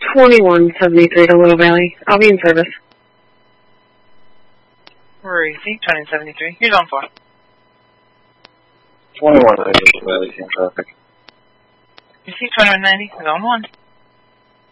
2173 to Little Valley. I'll be in service. Receipt 2073. You're zone 4. 2190 Little Valley, same traffic. Receipt 2190, zone 1.